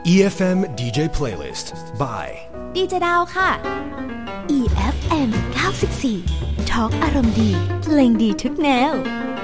EFM DJ Playlist by ดีเจดาวค่ะ EFM 94 ทอล์กอารมณ์ดีเพลงดีทุกแนว